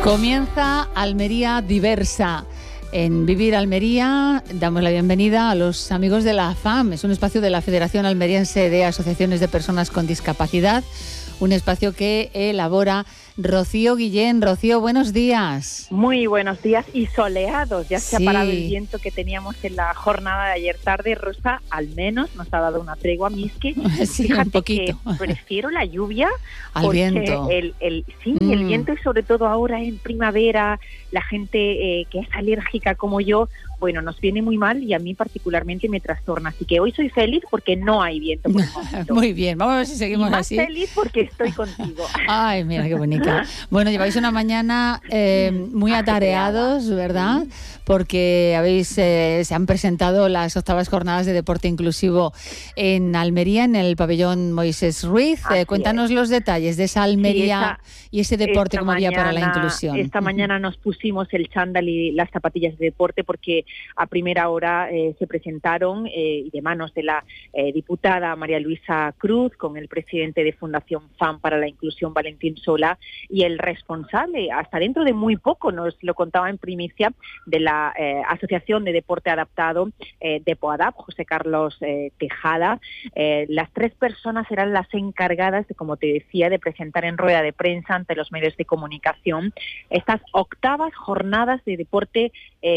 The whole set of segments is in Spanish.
Comienza Almería Diversa. En Vivir Almería damos la bienvenida a los amigos de la FAM. Es un espacio de la Federación Almeriense de Asociaciones de Personas con Discapacidad, un espacio que elabora Rocío Guillén. Rocío, buenos días. Muy buenos días y soleados. Ya se Sí. ha parado el viento que teníamos en la jornada de ayer tarde. Rosa, al menos nos ha dado una tregua. A mí es que, Sí, fíjate, un poquito. que prefiero la lluvia Al viento. El viento, y sobre todo ahora en primavera, la gente que es alérgica como yo, bueno, nos viene muy mal y a mí particularmente me trastorna. Así que hoy soy feliz porque no hay viento por el momento. Muy bien, vamos a ver si seguimos y más así. feliz porque estoy contigo. Ay, mira qué bonita. Bueno, lleváis una mañana muy atareados, ¿verdad? Porque se han presentado las 8ª jornadas de deporte inclusivo en Almería, en el pabellón Moisés Ruiz. Cuéntanos los detalles de esa Almería y ese deporte como vía para la inclusión. Esta mañana nos pusimos el chándal y las zapatillas de deporte porque a primera hora se presentaron y de manos de la diputada María Luisa Cruz, con el presidente de Fundación FAM para la Inclusión, Valentín Sola, y el responsable, hasta dentro de muy poco, nos lo contaba en primicia, de la Asociación de Deporte Adaptado de POADAP, José Carlos Tejada. Las 3 personas serán las encargadas, como te decía, de presentar en rueda de prensa ante los medios de comunicación estas 8ª jornadas de deporte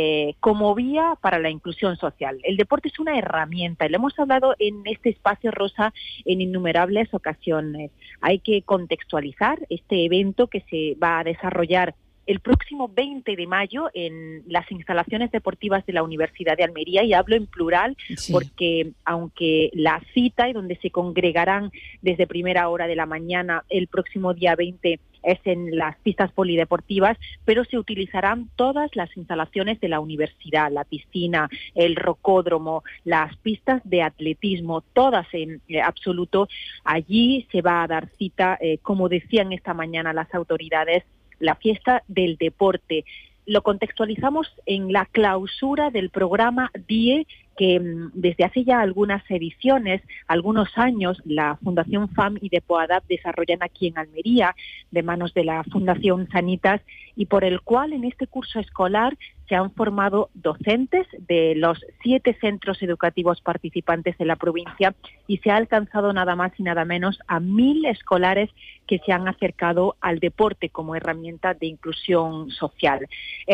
como vía para la inclusión social. El deporte es una herramienta, y lo hemos hablado en este espacio, Rosa, en innumerables ocasiones. Hay que contextualizar este evento que se va a desarrollar el próximo 20 de mayo en las instalaciones deportivas de la Universidad de Almería, y hablo en plural porque aunque la cita y donde se congregarán desde primera hora de la mañana el próximo día 20 es en las pistas polideportivas, pero se utilizarán todas las instalaciones de la universidad, la piscina, el rocódromo, las pistas de atletismo, todas en absoluto. Allí se va a dar cita, como decían esta mañana las autoridades, la fiesta del deporte. Lo contextualizamos en la clausura del programa DIE, que desde hace ya algunas ediciones, algunos años, la Fundación FAM y de POADAP desarrollan aquí en Almería, de manos de la Fundación Sanitas, y por el cual en este curso escolar se han formado docentes de los 7 centros educativos participantes de la provincia, y se ha alcanzado nada más y nada menos a 1.000 escolares que se han acercado al deporte como herramienta de inclusión social.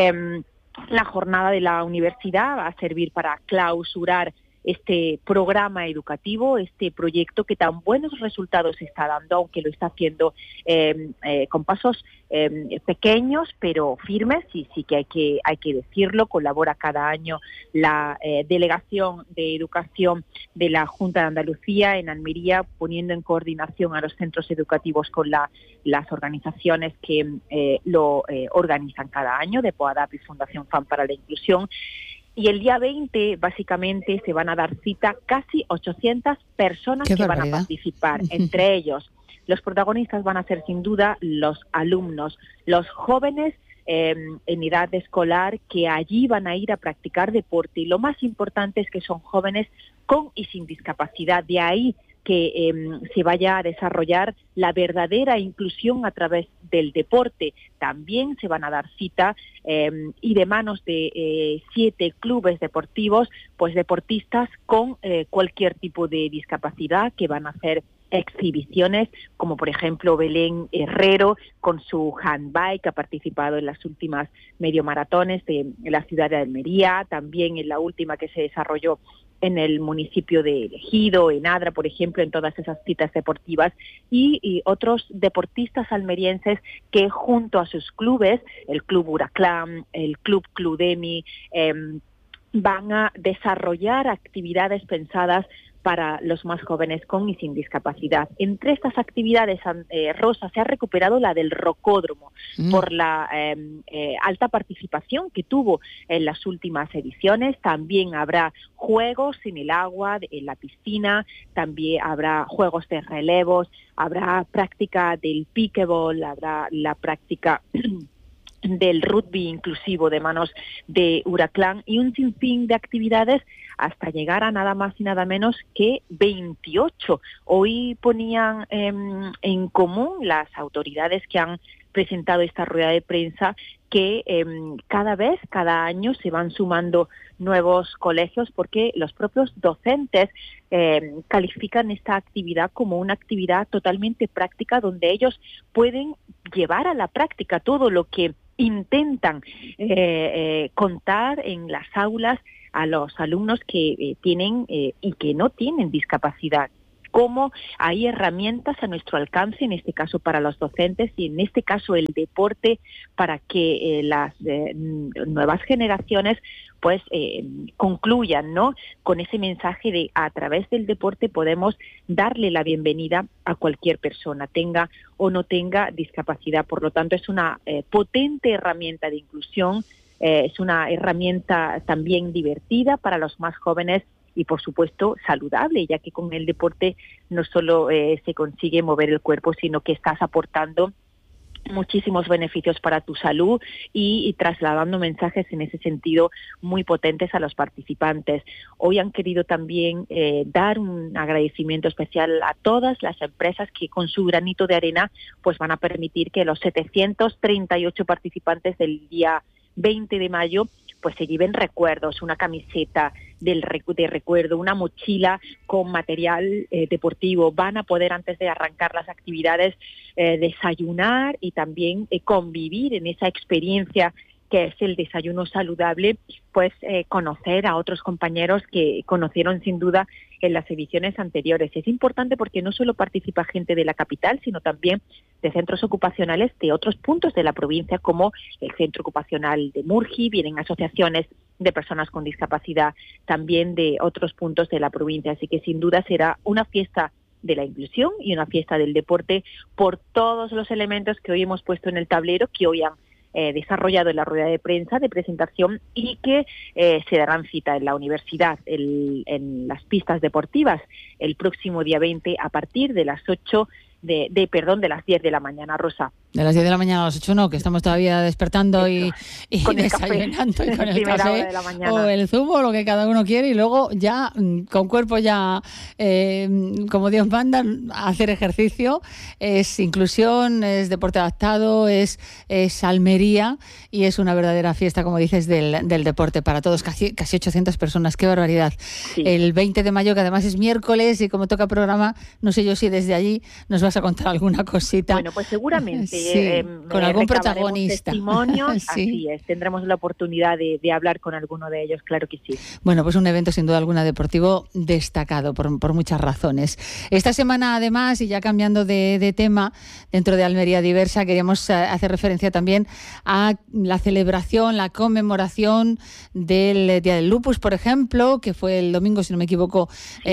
La jornada de la universidad va a servir para clausurar este programa educativo, este proyecto que tan buenos resultados está dando, aunque lo está haciendo con pasos pequeños pero firmes, y sí que hay que decirlo. Colabora cada año la Delegación de Educación de la Junta de Andalucía en Almería, poniendo en coordinación a los centros educativos con las organizaciones que lo organizan cada año, de POADAP y Fundación FAM para la Inclusión. Y el día 20, básicamente, se van a dar cita casi 800 personas que van a participar. Entre ellos, los protagonistas van a ser, sin duda, los alumnos, los jóvenes en edad escolar que allí van a ir a practicar deporte. Y lo más importante es que son jóvenes con y sin discapacidad. De ahí que se vaya a desarrollar la verdadera inclusión a través del deporte. También se van a dar cita y de manos de 7 clubes deportivos, pues deportistas con cualquier tipo de discapacidad, que van a hacer exhibiciones, como por ejemplo Belén Herrero con su handbike, que ha participado en las últimas mediomaratones de la ciudad de Almería, también en la última que se desarrolló en el municipio de Ejido, en Adra, por ejemplo, en todas esas citas deportivas, y otros deportistas almerienses que junto a sus clubes, el Club Huracán, el Club Cludemi, van a desarrollar actividades pensadas para los más jóvenes con y sin discapacidad. Entre estas actividades, Rosa, se ha recuperado la del rocódromo por la alta participación que tuvo en las últimas ediciones. También habrá juegos en el agua, en la piscina, también habrá juegos de relevos, habrá práctica del pickleball, habrá la práctica del rugby inclusivo de manos de Huracán, y un sinfín de actividades hasta llegar a nada más y nada menos que 28. Hoy ponían en común las autoridades que han presentado esta rueda de prensa, que cada año se van sumando nuevos colegios, porque los propios docentes califican esta actividad como una actividad totalmente práctica, donde ellos pueden llevar a la práctica todo lo que intentan contar en las aulas a los alumnos que tienen y que no tienen discapacidad. Cómo hay herramientas a nuestro alcance, en este caso para los docentes y en este caso el deporte, para que las nuevas generaciones pues concluyan, ¿no?, con ese mensaje de a través del deporte podemos darle la bienvenida a cualquier persona, tenga o no tenga discapacidad. Por lo tanto, es una potente herramienta de inclusión, es una herramienta también divertida para los más jóvenes y, por supuesto, saludable, ya que con el deporte no solo se consigue mover el cuerpo, sino que estás aportando muchísimos beneficios para tu salud y trasladando mensajes en ese sentido muy potentes a los participantes. Hoy han querido también dar un agradecimiento especial a todas las empresas que con su granito de arena pues van a permitir que los 738 participantes del día 20 de mayo pues se lleven recuerdos, una camiseta de recuerdo, una mochila con material deportivo. Van a poder, antes de arrancar las actividades, desayunar y también convivir en esa experiencia que es el desayuno saludable, pues conocer a otros compañeros que conocieron sin duda en las ediciones anteriores. Es importante porque no solo participa gente de la capital, sino también de centros ocupacionales de otros puntos de la provincia, como el Centro Ocupacional de Murgi, vienen asociaciones de personas con discapacidad también de otros puntos de la provincia. Así que sin duda será una fiesta de la inclusión y una fiesta del deporte por todos los elementos que hoy hemos puesto en el tablero, que hoy han desarrollado en la rueda de prensa de presentación y que se darán cita en la universidad, en las pistas deportivas, el próximo día 20 a partir de las 8 de las 10 de la mañana, Rosa. De las 10 de la mañana a las 8 no, que estamos todavía despertando y desayunando y con el café o el zumo, lo que cada uno quiere, y luego ya con cuerpo ya, como Dios manda, hacer ejercicio. Es inclusión, es deporte adaptado, es Almería y es una verdadera fiesta, como dices, del deporte para todos. Casi 800 personas, qué barbaridad. Sí. El 20 de mayo, que además es miércoles y como toca programa, no sé yo si desde allí nos vas a contar alguna cosita. Bueno, pues seguramente. Sí, con algún protagonista. Testimonios, sí. Así es, tendremos la oportunidad de hablar con alguno de ellos, claro que sí. Bueno, pues un evento sin duda alguna deportivo destacado por muchas razones. Esta semana además, y ya cambiando de tema, dentro de Almería Diversa, queríamos hacer referencia también a la celebración, la conmemoración del Día del Lupus, por ejemplo, que fue el domingo, si no me equivoco,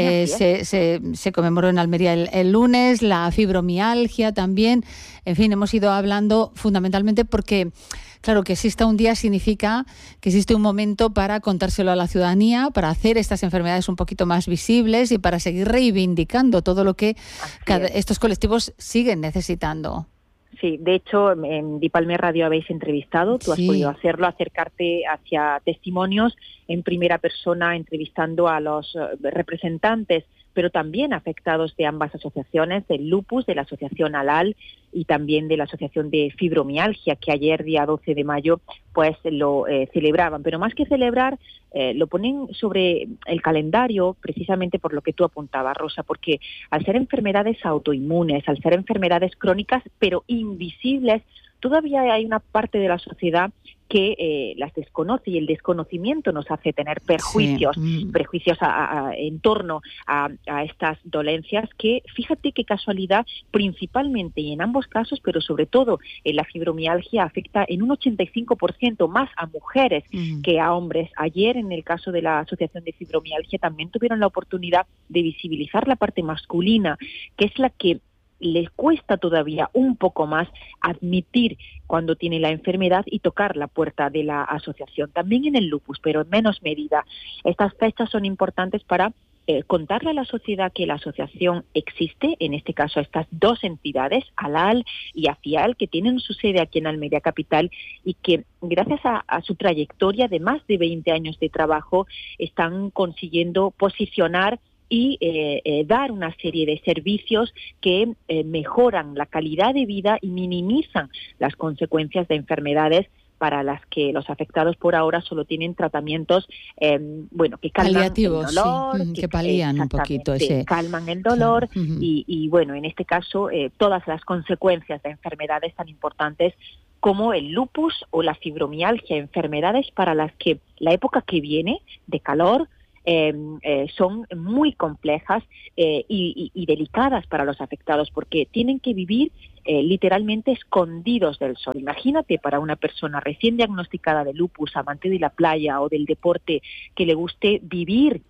se conmemoró en Almería el lunes, la fibromialgia también. En fin, hemos ido hablando fundamentalmente porque, claro, que exista un día significa que existe un momento para contárselo a la ciudadanía, para hacer estas enfermedades un poquito más visibles y para seguir reivindicando todo lo que estos colectivos siguen necesitando. Sí, de hecho, en Dipalme Radio habéis entrevistado, tú has podido hacerlo, acercarte hacia testimonios en primera persona, entrevistando a los representantes, pero también afectados de ambas asociaciones, del lupus, de la asociación ALAL y también de la asociación de fibromialgia, que ayer, día 12 de mayo, pues lo celebraban. Pero más que celebrar, lo ponen sobre el calendario precisamente por lo que tú apuntabas, Rosa, porque al ser enfermedades autoinmunes, al ser enfermedades crónicas pero invisibles, todavía hay una parte de la sociedad que las desconoce, y el desconocimiento nos hace tener prejuicios en torno a estas dolencias que, fíjate qué casualidad, principalmente y en ambos casos, pero sobre todo en la fibromialgia, afecta en un 85% más a mujeres que a hombres. Ayer, en el caso de la Asociación de Fibromialgia, también tuvieron la oportunidad de visibilizar la parte masculina, que es la que les cuesta todavía un poco más admitir cuando tiene la enfermedad y tocar la puerta de la asociación. También en el lupus, pero en menos medida. Estas fechas son importantes para contarle a la sociedad que la asociación existe, en este caso a estas dos entidades, ALAL y AFIAL, que tienen su sede aquí en Almería Capital y que gracias a su trayectoria de más de 20 años de trabajo están consiguiendo posicionar y dar una serie de servicios que mejoran la calidad de vida y minimizan las consecuencias de enfermedades para las que los afectados por ahora solo tienen tratamientos que calman paliativos, el dolor, sí, que palían un poquito ese... calman el dolor, claro. y bueno, en este caso todas las consecuencias de enfermedades tan importantes como el lupus o la fibromialgia, enfermedades para las que la época que viene de calor son muy complejas y delicadas para los afectados, porque tienen que vivir literalmente escondidos del sol. Imagínate para una persona recién diagnosticada de lupus, amante de la playa o del deporte, que le guste vivir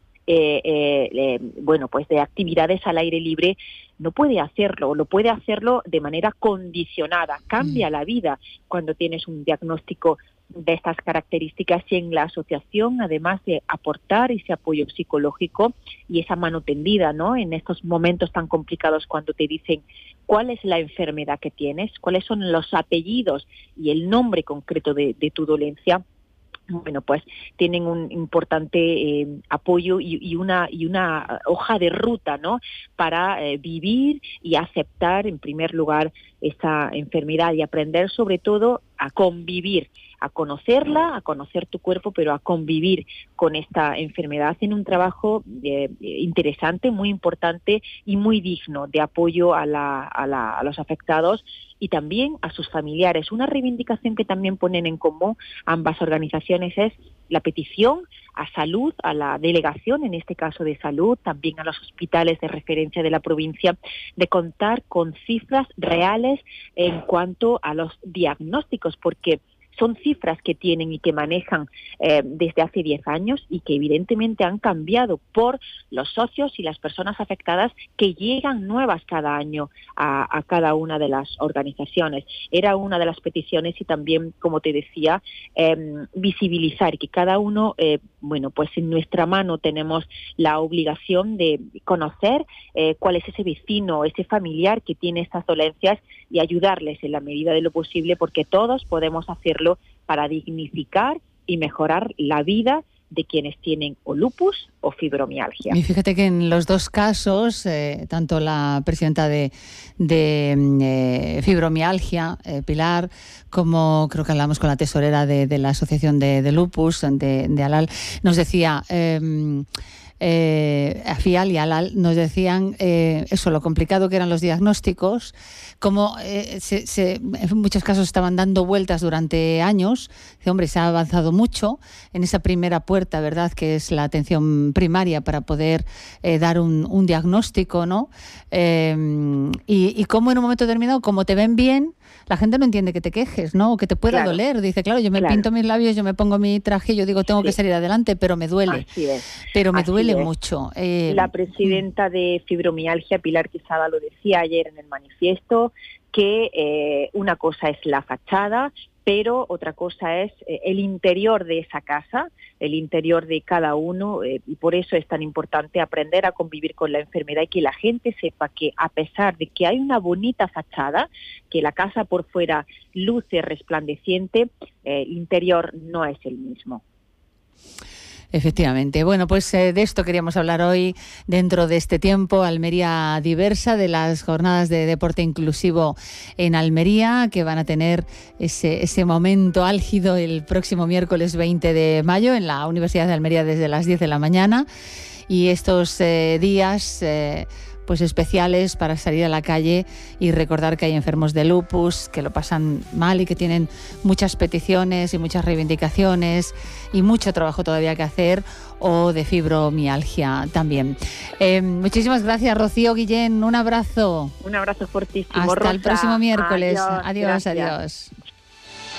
pues de actividades al aire libre, no puede hacerlo, lo puede hacerlo de manera condicionada. Cambia la vida cuando tienes un diagnóstico de estas características, y en la asociación, además de aportar ese apoyo psicológico y esa mano tendida, ¿no?, en estos momentos tan complicados, cuando te dicen cuál es la enfermedad que tienes, cuáles son los apellidos y el nombre concreto de tu dolencia, bueno, pues tienen un importante apoyo y una hoja de ruta, ¿no?, para vivir y aceptar en primer lugar esta enfermedad y aprender sobre todo a convivir, a conocerla, a conocer tu cuerpo, pero a convivir con esta enfermedad. Hacen un trabajo interesante, muy importante y muy digno de apoyo a los afectados y también a sus familiares. Una reivindicación que también ponen en común ambas organizaciones es la petición a salud, a la delegación, en este caso de salud, también a los hospitales de referencia de la provincia, de contar con cifras reales en cuanto a los diagnósticos, porque son cifras que tienen y que manejan desde hace 10 años y que evidentemente han cambiado por los socios y las personas afectadas, que llegan nuevas cada año a cada una de las organizaciones. Era una de las peticiones, y también, como te decía, visibilizar que cada uno, pues en nuestra mano tenemos la obligación de conocer cuál es ese vecino, ese familiar que tiene estas dolencias, y ayudarles en la medida de lo posible, porque todos podemos hacerlo para dignificar y mejorar la vida de quienes tienen o lupus o fibromialgia. Y fíjate que en los dos casos, tanto la presidenta de fibromialgia, Pilar, como creo que hablamos con la tesorera de la asociación de lupus, de ALAL, nos decía... Afial y Alal nos decían lo complicado que eran los diagnósticos, como en muchos casos estaban dando vueltas durante años. Dice, hombre, se ha avanzado mucho en esa primera puerta, ¿verdad?, que es la atención primaria para poder dar un diagnóstico, ¿no? Y como en un momento determinado, como te ven bien, la gente no entiende que te quejes, ¿no?, o que te pueda doler. Dice, claro, yo me pinto mis labios, yo me pongo mi traje, yo digo, tengo que salir adelante, pero me duele. Así es. Pero me duele mucho. La presidenta de fibromialgia, Pilar Quesada, lo decía ayer en el manifiesto, que una cosa es la fachada, pero otra cosa es el interior de esa casa, el interior de cada uno, y por eso es tan importante aprender a convivir con la enfermedad, y que la gente sepa que, a pesar de que hay una bonita fachada, que la casa por fuera luce resplandeciente, el interior no es el mismo. Efectivamente. Bueno, pues de esto queríamos hablar hoy dentro de este tiempo Almería Diversa, de las jornadas de deporte inclusivo en Almería, que van a tener ese momento álgido el próximo miércoles 20 de mayo en la Universidad de Almería desde las 10 de la mañana. Y estos días... pues especiales para salir a la calle y recordar que hay enfermos de lupus que lo pasan mal y que tienen muchas peticiones y muchas reivindicaciones y mucho trabajo todavía que hacer, o de fibromialgia también. Muchísimas gracias, Rocío Guillén, un abrazo. Un abrazo fortísimo, Hasta Rosa. el próximo miércoles. Adiós. Adiós.